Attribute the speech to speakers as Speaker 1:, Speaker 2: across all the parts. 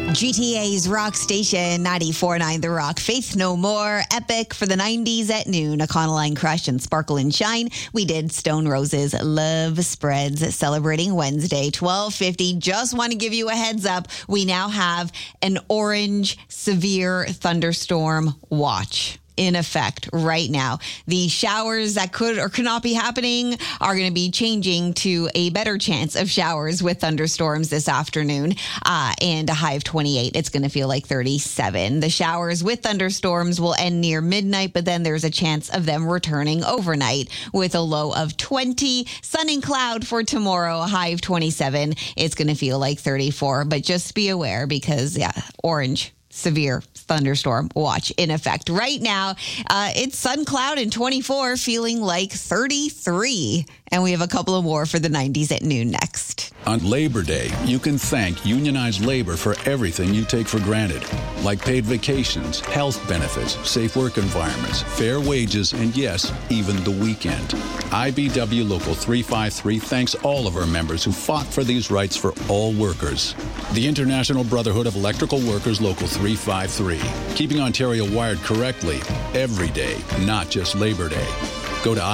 Speaker 1: GTA's Rock Station, 94.9 The Rock. Faith No More, Epic for the 90s at noon. Econoline Crush and Sparkle and Shine. We did Stone Roses, Love Spreads, celebrating Wednesday, 12:50. Just want to give you a heads up. We now have an orange severe thunderstorm watch in effect right now. The showers that could or could not be happening are going to be changing to a better chance of showers with thunderstorms this afternoon, and a high of 28. It's going to feel like 37. The showers with thunderstorms will end near midnight, but then there's a chance of them returning overnight with a low of 20. Sun and cloud for tomorrow, a high of 27. It's going to feel like 34, but just be aware because, orange severe thunderstorm watch in effect. Right now, it's sun, cloud, and 24, feeling like 33. And we have a couple of more for the 90s at noon next.
Speaker 2: On Labor Day, you can thank unionized labor for everything you take for granted, like paid vacations, health benefits, safe work environments, fair wages, and yes, even the weekend. IBW Local 353 thanks all of our members who fought for these rights for all workers. The International Brotherhood of Electrical Workers Local 353, keeping Ontario wired correctly every day, not just Labor Day. Go to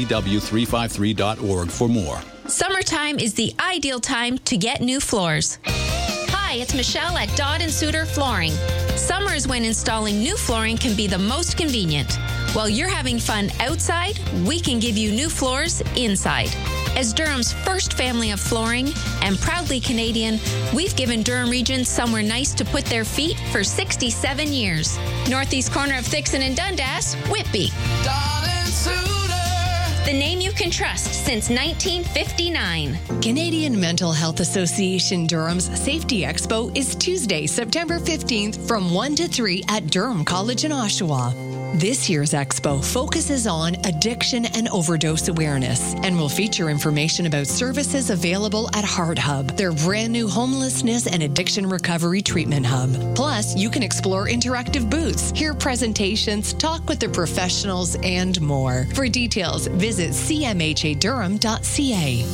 Speaker 2: IBEW353.org for more.
Speaker 3: Summertime is the ideal time to get new floors. Hi, it's Michelle at Dodd & Suter Flooring. Summer is when installing new flooring can be the most convenient. While you're having fun outside, we can give you new floors inside. As Durham's first family of flooring and proudly Canadian, we've given Durham Region somewhere nice to put their feet for 67 years. Northeast corner of Thixon and Dundas, Whitby.
Speaker 4: Dodd & Suter.
Speaker 3: The name you can trust since 1959.
Speaker 5: Canadian Mental Health Association Durham's Safety Expo is Tuesday, September 15th from 1 to 3 at Durham College in Oshawa. This year's expo focuses on addiction and overdose awareness and will feature information about services available at Heart Hub, their brand new homelessness and addiction recovery treatment hub. Plus, you can explore interactive booths, hear presentations, talk with the professionals, and more. For details, visit cmhadurham.ca.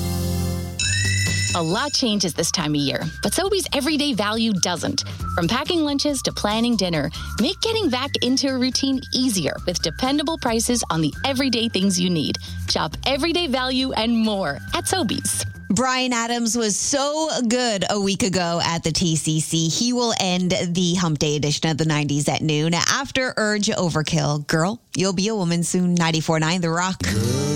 Speaker 6: A lot changes this time of year, but Sobeys Everyday Value doesn't. From packing lunches to planning dinner, make getting back into a routine easier with dependable prices on the everyday things you need. Shop Everyday Value and more at Sobeys.
Speaker 1: Bryan Adams was so good a week ago at the TCC. He will end the Hump Day edition of the 90s at noon after Urge Overkill. Girl, you'll be a woman soon. 94.9 The Rock.